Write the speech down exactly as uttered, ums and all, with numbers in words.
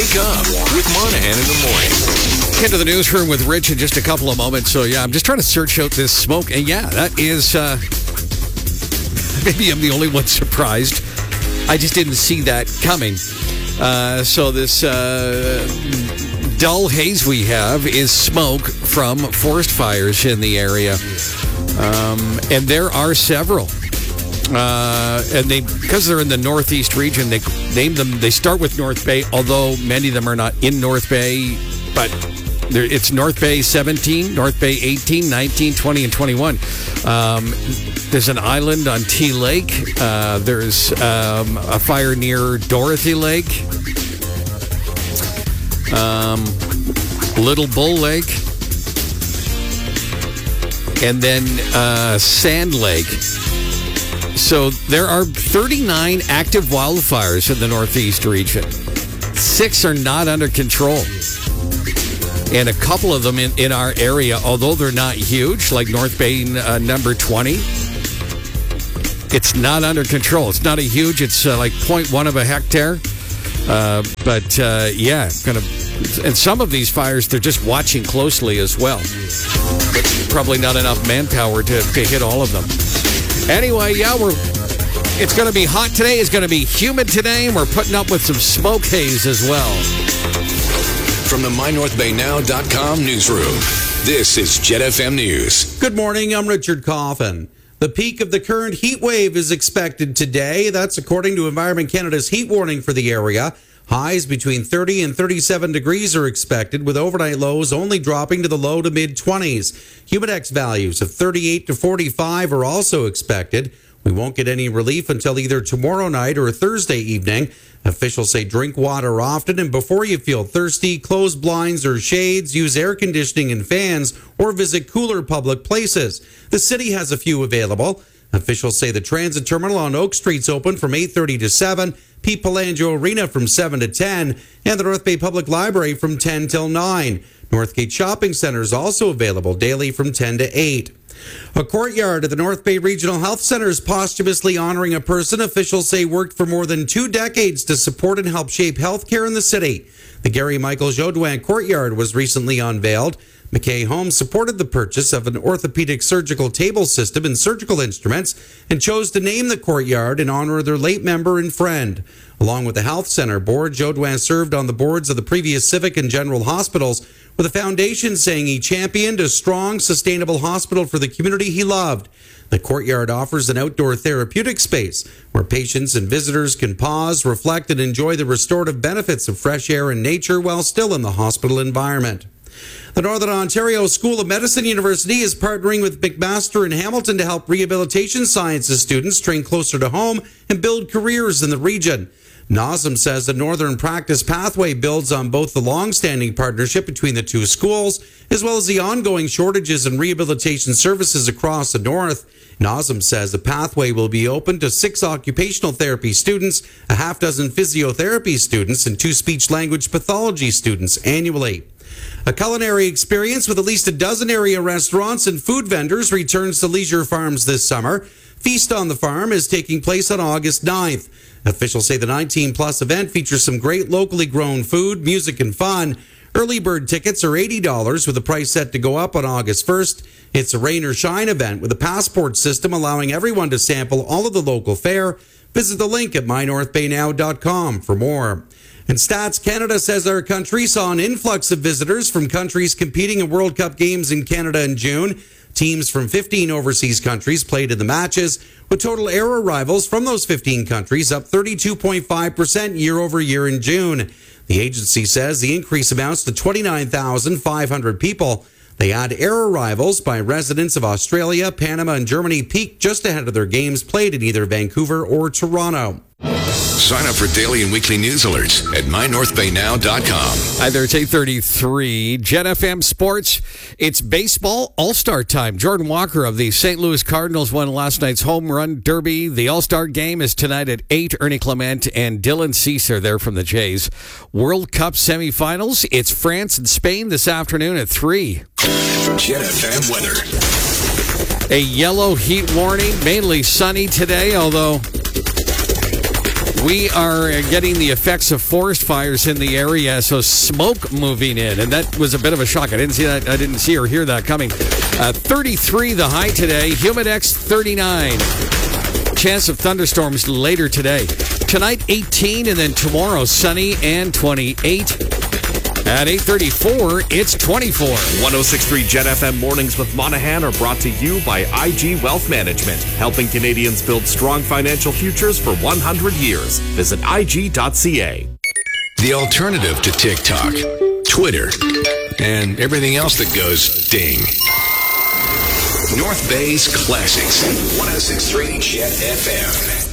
Wake up with Monahan in the morning. Get to the newsroom with Rich in just a couple of moments. So, yeah, I'm just trying to search out this smoke. And, yeah, that is... Uh, maybe I'm the only one surprised. I just didn't see that coming. Uh, so this uh, dull haze we have is smoke from forest fires in the area. Um, and there are several. Uh, and they, because they're in the Northeast region, they name them, they start with North Bay, although many of them are not in North Bay, but it's North Bay seventeen, North Bay eighteen, nineteen, twenty, and twenty-one. Um, there's an island on T Lake. Uh, there's um, a fire near Dorothy Lake. Um, Little Bull Lake. And then uh, Sand Lake. So there are thirty-nine active wildfires in the Northeast region. Six are not under control. And a couple of them in, in our area, although they're not huge, like North Bay uh, number twenty, it's not under control. It's not a huge, it's uh, like zero point one of a hectare. Uh, but uh, yeah, kind of, and some of these fires, they're just watching closely as well. But probably not enough manpower to, to hit all of them. Anyway, yeah, we're it's going to be hot today. It's going to be humid today. And we're putting up with some smoke haze as well. From the my north bay now dot com newsroom, this is Jet F M News. Good morning, I'm Richard Coffin. The peak of the current heat wave is expected today. That's according to Environment Canada's heat warning for the area. Highs between thirty and thirty-seven degrees are expected, with overnight lows only dropping to the low to mid-twenties. Humidex values of thirty-eight to forty-five are also expected. We won't get any relief until either tomorrow night or Thursday evening. Officials say drink water often, and before you feel thirsty, close blinds or shades, use air conditioning and fans, or visit cooler public places. The city has a few available. Officials say the transit terminal on Oak Street's open from eight thirty to seven, Pete Pelangio Arena from seven to ten, and the North Bay Public Library from ten till nine. Northgate Shopping Center is also available daily from ten to eight. A courtyard at the North Bay Regional Health Center is posthumously honoring a person officials say worked for more than two decades to support and help shape healthcare in the city. The Gary Michael Jodouin Courtyard was recently unveiled. McKay Homes supported the purchase of an orthopedic surgical table system and surgical instruments and chose to name the courtyard in honor of their late member and friend. Along with the Health Center Board, Jodouin served on the boards of the previous Civic and General Hospitals, with the foundation saying he championed a strong, sustainable hospital for the community he loved. The courtyard offers an outdoor therapeutic space where patients and visitors can pause, reflect, and enjoy the restorative benefits of fresh air and nature while still in the hospital environment. The Northern Ontario School of Medicine University is partnering with McMaster in Hamilton to help rehabilitation sciences students train closer to home and build careers in the region. NOSM says the Northern Practice Pathway builds on both the long-standing partnership between the two schools, as well as the ongoing shortages in rehabilitation services across the North. NOSM says the pathway will be open to six occupational therapy students, a half dozen physiotherapy students, and two speech-language pathology students annually. A culinary experience with at least a dozen area restaurants and food vendors returns to Leisure Farms this summer. Feast on the Farm is taking place on August ninth. Officials say the nineteen plus event features some great locally grown food, music, and fun. Early bird tickets are eighty dollars, with the price set to go up on August first. It's a rain or shine event with a passport system allowing everyone to sample all of the local fare. Visit the link at my north bay now dot com for more. And Stats Canada says our country saw an influx of visitors from countries competing in World Cup games in Canada in June. Teams from fifteen overseas countries played in the matches, with total air arrivals from those fifteen countries up thirty-two point five percent year over year in June. The agency says the increase amounts to twenty-nine thousand five hundred people. They add air arrivals by residents of Australia, Panama, and Germany peaked just ahead of their games played in either Vancouver or Toronto. Sign up for daily and weekly news alerts at my north bay now dot com. Hi there, it's eight thirty-three. Jet F M Sports. It's baseball all-star time. Jordan Walker of the Saint Louis Cardinals won last night's home run derby. The all-star game is tonight at eight. Ernie Clement and Dylan Cease are there from the Jays. World Cup semifinals. It's France and Spain this afternoon at three. Jet F M weather. A yellow heat warning, mainly sunny today, although We are getting the effects of forest fires in the area, so smoke moving in, and that was a bit of a shock. I didn't see that. I didn't see or hear that coming. Uh, thirty-three the high today. Humidex thirty-nine. Chance of thunderstorms later today. Tonight eighteen, and then tomorrow sunny and twenty-eight. At eight thirty-four, it's twenty-four. one oh six point three Jet F M Mornings with Monahan are brought to you by I G Wealth Management, helping Canadians build strong financial futures for one hundred years. Visit I G dot C A. The alternative to TikTok, Twitter, and everything else that goes ding. North Bay's Classics. one oh six point three Jet F M.